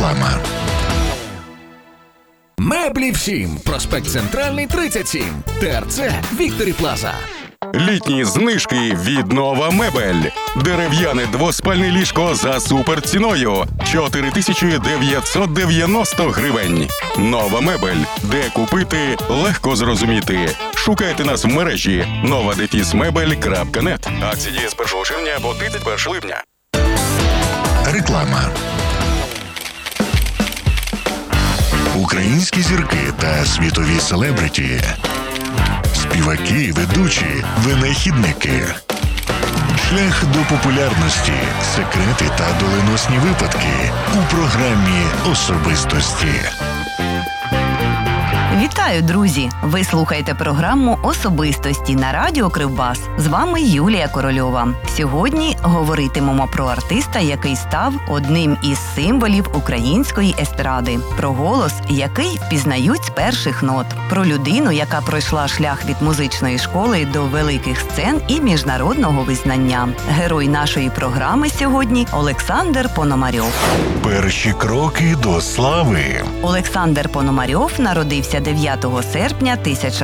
Реклама. Меблі всім. Проспект Центральний, 37. ТРЦ Вікторі Плаза. Літні знижки від Нова Мебель. Дерев'яне двоспальне ліжко за суперціною – 4990 гривень. Нова Мебель. Де купити – легко зрозуміти. Шукайте нас в мережі nova-mebel.net. Акції діє з 1 червня по 31 липня. Реклама. Українські зірки та світові селебриті. Співаки, ведучі, винахідники. Шлях до популярності, секрети та доленосні випадки у програмі «Особистості». Вітаю, друзі! Ви слухаєте програму «Особистості» на радіо Кривбас. З вами Юлія Корольова. Сьогодні говоритимемо про артиста, який став одним із символів української естради. Про голос, який впізнають з перших нот. Про людину, яка пройшла шлях від музичної школи до великих сцен і міжнародного визнання. Герой нашої програми сьогодні – Олександр Пономарьов. Перші кроки до слави. Олександр Пономарьов народився 9 серпня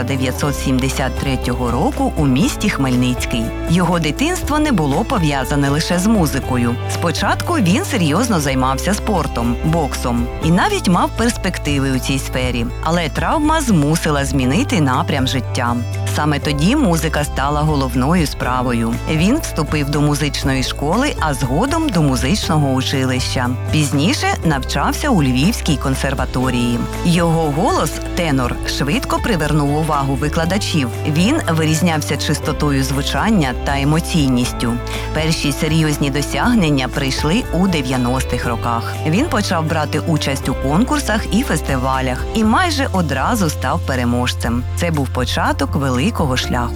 1973 року у місті Хмельницький. Його дитинство не було пов'язане лише з музикою. Спочатку він серйозно займався спортом, боксом і навіть мав перспективи у цій сфері. Але травма змусила змінити напрям життя. Саме тоді музика стала головною справою. Він вступив до музичної школи, а згодом до музичного училища. Пізніше навчався у Львівській консерваторії. Його голос, тенор, швидко привернув увагу викладачів. Він вирізнявся чистотою звучання та емоційністю. Перші серйозні досягнення прийшли у 90-х роках. Він почав брати участь у конкурсах і фестивалях і майже одразу став переможцем. Це був початок великого шляху.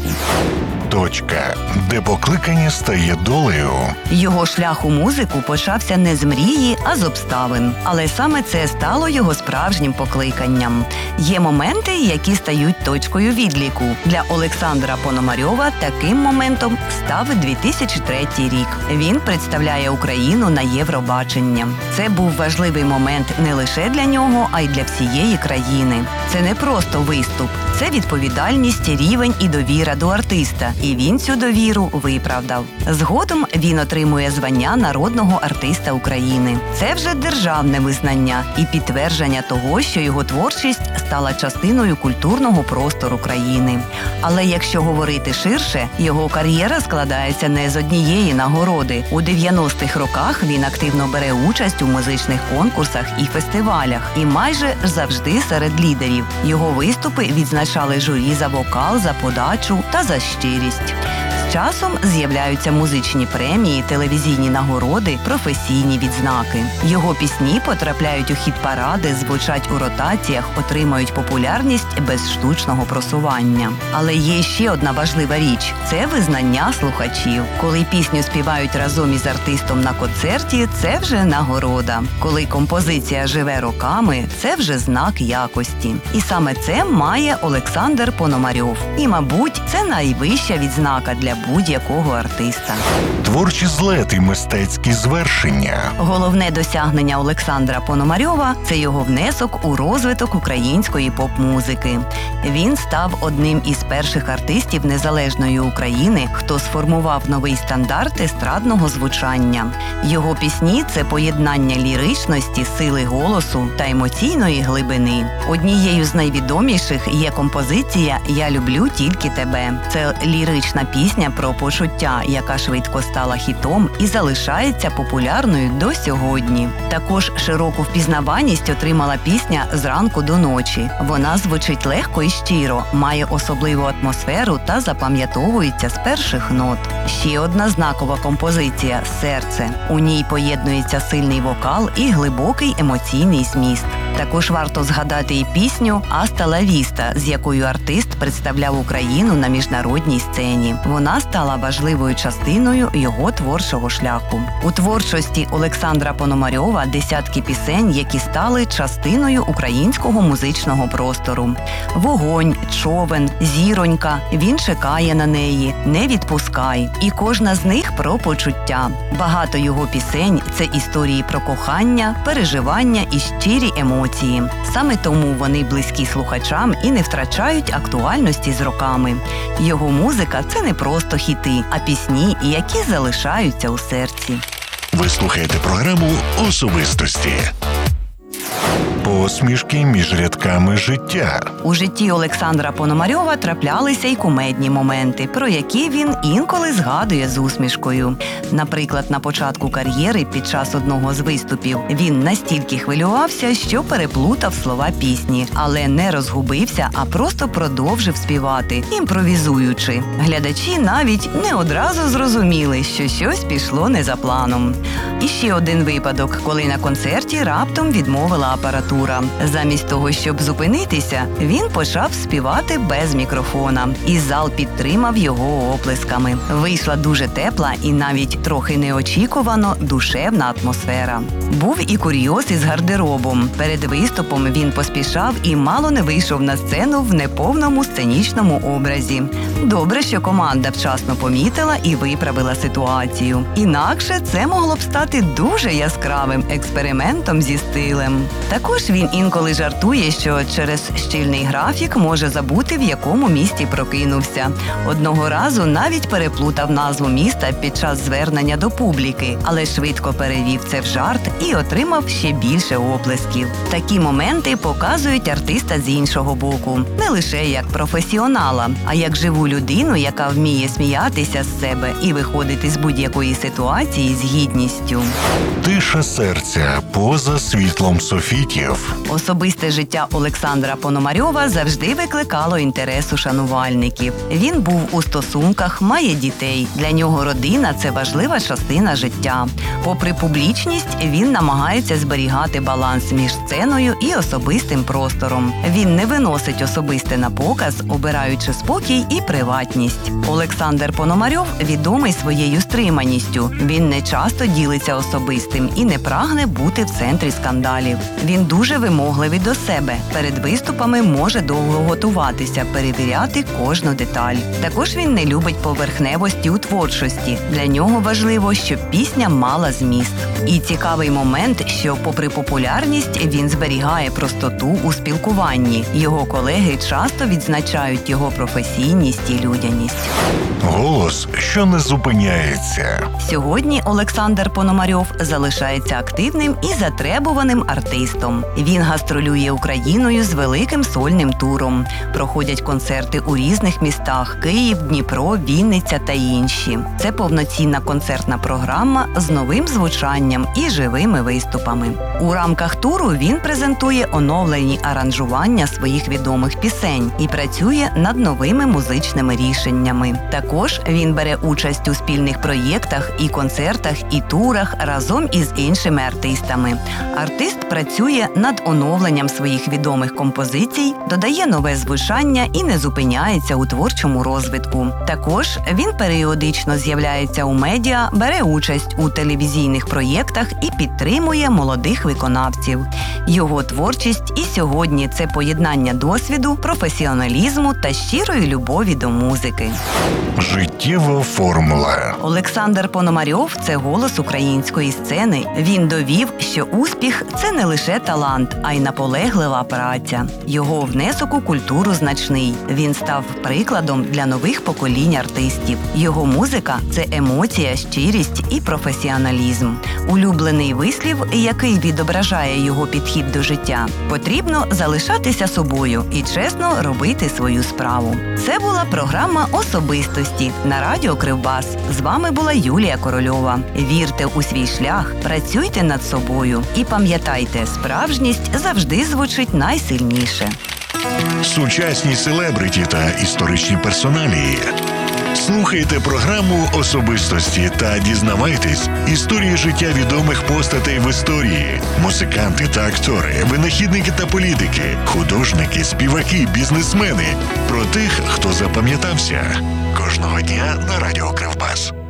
Точка, де покликання стає долею. Його шлях у музику почався не з мрії, а з обставин. Але саме це стало його справжнім покликанням. Є моменти, які стають точкою відліку. Для Олександра Пономарьова таким моментом став 2003 рік. Він представляє Україну на Євробачення. Це був важливий момент не лише для нього, а й для всієї країни. Це не просто виступ. Це відповідальність, рівень і довіра до артиста. І він цю довіру виправдав. Згодом він отримує звання народного артиста України. Це вже державне визнання і підтвердження того, що його творчість стала частиною культурного простору країни. Але якщо говорити ширше, його кар'єра складається не з однієї нагороди. У 90-х роках він активно бере участь у музичних конкурсах і фестивалях. І майже завжди серед лідерів. Його виступи відзначали журі за вокал, за подачу та за щирість. З часом з'являються музичні премії, телевізійні нагороди, професійні відзнаки. Його пісні потрапляють у хіт-паради, звучать у ротаціях, отримують популярність без штучного просування. Але є ще одна важлива річ – це визнання слухачів. Коли пісню співають разом із артистом на концерті – це вже нагорода. Коли композиція живе роками – це вже знак якості. І саме це має Олександр Пономарьов. І, мабуть, це найвища відзнака для будь-якого артиста. Творчі злети, мистецькі звершення. Головне досягнення Олександра Пономарьова – це його внесок у розвиток української поп-музики. Він став одним із перших артистів незалежної України, хто сформував новий стандарт естрадного звучання. Його пісні – це поєднання ліричності, сили голосу та емоційної глибини. Однією з найвідоміших є композиція «Я люблю тільки тебе». Це лірична пісня про почуття, яка швидко стала хітом і залишається популярною до сьогодні. Також широку впізнаваність отримала пісня «Зранку до ночі». Вона звучить легко і щиро, має особливу атмосферу та запам'ятовується з перших нот. Ще одна знакова композиція «Серце». У ній поєднується сильний вокал і глибокий емоційний зміст. Також варто згадати і пісню «Аста ла віста», з якою артист представляв Україну на міжнародній сцені. Вона стала важливою частиною його творчого шляху. У творчості Олександра Пономарьова десятки пісень, які стали частиною українського музичного простору. «Вогонь», «Човен», «Зіронька», «Він чекає на неї», «Не відпускай». І кожна з них про почуття. Багато його пісень – це історії про кохання, переживання і щирі емоції. Саме тому вони близькі слухачам і не втрачають актуальності з роками. Його музика – це не просто хіти, а пісні, які залишаються у серці. Ви слухаєте програму «Особистості». Посмішки між рядками життя. У житті Олександра Пономарьова траплялися й кумедні моменти, про які він інколи згадує з усмішкою. Наприклад, на початку кар'єри під час одного з виступів він настільки хвилювався, що переплутав слова пісні, але не розгубився, а просто продовжив співати, імпровізуючи. Глядачі навіть не одразу зрозуміли, що щось пішло не за планом. І ще один випадок, коли на концерті раптом відмовила апаратура. Замість того, щоб зупинитися, він почав співати без мікрофона. І зал підтримав його оплесками. Вийшла дуже тепла і навіть трохи неочікувано душевна атмосфера. Був і курйоз із гардеробом. Перед виступом він поспішав і мало не вийшов на сцену в неповному сценічному образі. Добре, що команда вчасно помітила і виправила ситуацію. Інакше це могло б стати дуже яскравим експериментом зі стилем. Також він інколи жартує, що через щільний графік може забути, в якому місті прокинувся. Одного разу навіть переплутав назву міста під час звернення до публіки, але швидко перевів це в жарт і отримав ще більше оплесків. Такі моменти показують артиста з іншого боку. Не лише як професіонала, а як живу людину, яка вміє сміятися з себе і виходити з будь-якої ситуації з гідністю. Тиша серця поза світлом софітів. Особисте життя Олександра Пономарьова завжди викликало інтерес у шанувальників. Він був у стосунках, має дітей. Для нього родина – це важлива частина життя. Попри публічність, він намагається зберігати баланс між сценою і особистим простором. Він не виносить особисте на показ, обираючи спокій і приватність. Олександр Пономарьов відомий своєю стриманістю. Він не часто ділиться особистим і не прагне бути в центрі скандалів. Він дуже вимогливий до себе. Перед виступами може довго готуватися, перевіряти кожну деталь. Також він не любить поверхневості у творчості. Для нього важливо, щоб пісня мала зміст. І цікавий момент, що попри популярність, він зберігає простоту у спілкуванні. Його колеги часто відзначають його професійність і людяність. Голос, що не зупиняється. Сьогодні Олександр Пономарьов залишається активним і затребуваним артистом. Він гастролює Україною з великим сольним туром. Проходять концерти у різних містах – Київ, Дніпро, Вінниця та інші. Це повноцінна концертна програма з новим звучанням і живими виступами. У рамках туру він презентує оновлені аранжування своїх відомих пісень і працює над новими музичними рішеннями. Також він бере участь у спільних проєктах і концертах, і турах разом із іншими артистами. Артист працює над оновленням своїх відомих композицій, додає нове звучання і не зупиняється у творчому розвитку. Також він періодично з'являється у медіа, бере участь у телевізійних проєктах і підтримує молодих виконавців. Його творчість і сьогодні – це поєднання досвіду, професіоналізму та щирої любові до музики. Життєва формула. Олександр Пономарьов – це голос української сцени. Він довів, що успіх – це не лише талант, а й наполеглива праця. Його внесок у культуру значний. Він став прикладом для нових поколінь артистів. Його музика – це емоція, щирість і професіоналізм. Улюблений вислів, який відображає його підхід до життя – потрібно залишатися собою і чесно робити свою справу. Це була програма «Особистості» на радіо Кривбас. З вами була Юлія Корольова. Вірте у свій шлях, працюйте над собою і пам'ятайте, справжність завжди звучить найсильніше. Сучасні селебриті та історичні персоналії. Слухайте програму «Особистості» та дізнавайтесь історії життя відомих постатей в історії. Музиканти та актори, винахідники та політики, художники, співаки, бізнесмени. Про тих, хто запам'ятався. Кожного дня на Радіо Кривбас.